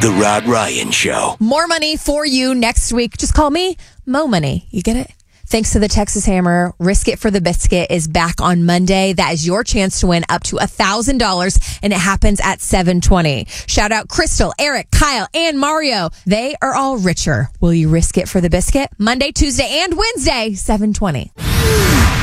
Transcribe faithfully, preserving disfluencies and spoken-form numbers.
The Rod Ryan Show. More money for you next week. Just call me Mo Money. You get it? Thanks to the Texas Hammer, Risk It for the Biscuit is back on Monday. That is your chance to win up to one thousand dollars, and it happens at seven twenty. Shout out Crystal, Eric, Kyle, and Mario. They are all richer. Will you risk it for the biscuit? Monday, Tuesday, and Wednesday, seven twenty.